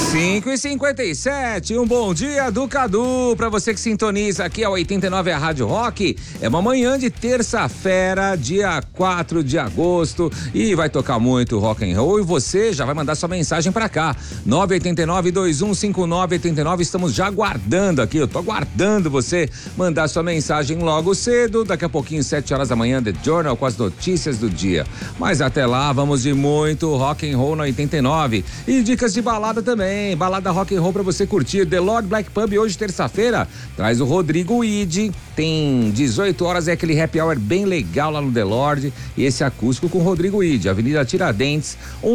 5h57, um bom dia do Cadu pra você que sintoniza aqui a 89 a Rádio Rock. É uma manhã de terça-feira, dia 4 de agosto, e vai tocar muito rock and roll e você já vai mandar sua mensagem pra cá. 989-2159-89, estamos já aguardando aqui, eu tô aguardando você mandar sua mensagem logo cedo, daqui a pouquinho 7 horas da manhã, The Journal com as notícias do dia. Mas até lá, vamos de muito rock and roll na 89 e dicas de balada também, balada rock and roll pra você curtir. The Lord Black Pub hoje, terça-feira, traz o Rodrigo Ide, tem 18 horas, é aquele happy hour bem legal lá no The Lord, e esse acústico com o Rodrigo Ide, Avenida Tiradentes,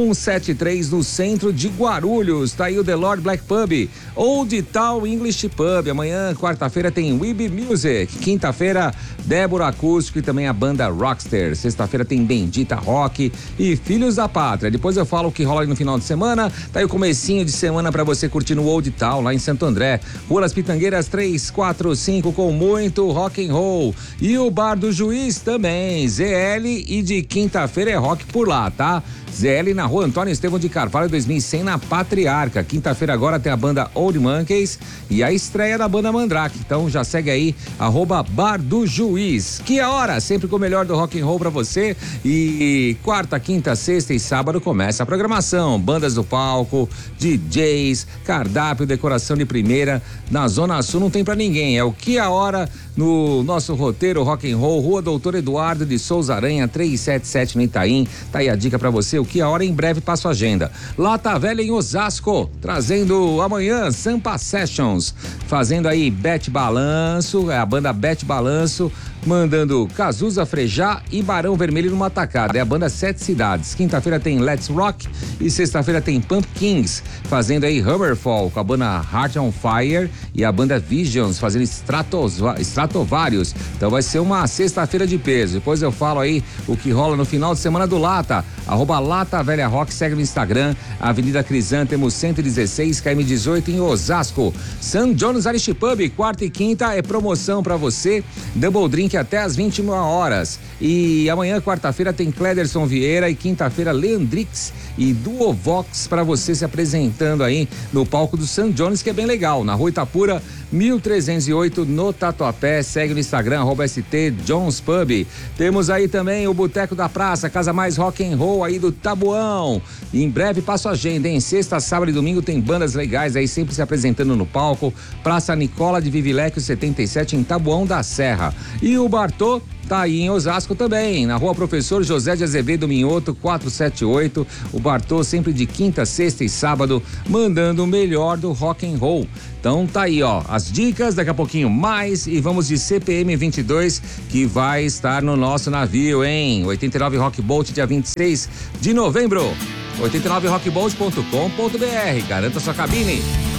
173 no centro de Guarulhos, tá aí o The Lord Black Pub. Old Town English Pub, amanhã, quarta-feira, tem Weeb Music, quinta-feira, Débora Acústico e também a banda Rockster, sexta-feira tem Bendita Rock e Filhos da Pátria. Depois eu falo o que rola aí no final de semana, tá aí o comecinho de semana pra você curtir no Old Town, lá em Santo André, Rua das Pitangueiras 345, com muito rock and roll. E o Bar do Juiz também, ZL, e de quinta-feira é rock por lá, tá? ZL na Rua Antônio Estevão de Carvalho 2100 na Patriarca. Quinta-feira agora tem a banda Old Monkeys e a estreia da banda Mandrake. Então já segue aí, @Bar do Juiz. Que a hora, sempre com o melhor do rock and roll pra você. E quarta, quinta, sexta e sábado começa a programação. Bandas do palco, DJs, cardápio, decoração de primeira. Na Zona Sul não tem pra ninguém. É o Que a Hora no nosso roteiro rock and roll, Rua Doutor Eduardo de Souza Aranha 377 no Itaim. Tá aí a dica pra você, o Que a Hora em breve passa a agenda. Lata Velha em Osasco, trazendo amanhã Sampa Sessions, fazendo aí Bet Balanço, é a banda Bet Balanço, mandando Cazuza, Frejá e Barão Vermelho numa tacada. É a banda Sete Cidades. Quinta-feira tem Let's Rock e sexta-feira tem Pumpkins, fazendo aí Hammerfall com a banda Heart on Fire e a banda Visions fazendo Stratovarius. Então vai ser uma sexta-feira de peso. Depois eu falo aí o que rola no final de semana do Lata. @Lata Velha Rock, segue no Instagram. Avenida Crisântemo 116, KM 18 em Osasco. St. John's Irish Pub, quarta e quinta é promoção pra você. Double Drink até às 21 horas. E amanhã, quarta-feira, tem Clederson Vieira e quinta-feira, Leandrix e Duovox pra você se apresentando aí no palco do St. John's, que é bem legal, na Rua Itapura 1308 no Tatuapé. Segue no Instagram @ST John's Pub. Temos aí também o Boteco da Praça, casa mais rock and roll aí do Tabuão. Em breve passo a agenda, hein? Sexta, sábado e domingo tem bandas legais aí sempre se apresentando no palco. Praça Nicola de Vivilecchio 77 em Tabuão da Serra. E o Bartô tá aí em Osasco também, na Rua Professor José de Azevedo Minhoto 478. O Bartô sempre de quinta, sexta e sábado, mandando o melhor do rock and roll. Então tá aí, ó, as dicas, daqui a pouquinho mais, e vamos de CPM 22, que vai estar no nosso navio, hein? 89 Rock Boat, dia 26 de novembro. 89rockboat.com.br, garanta sua cabine.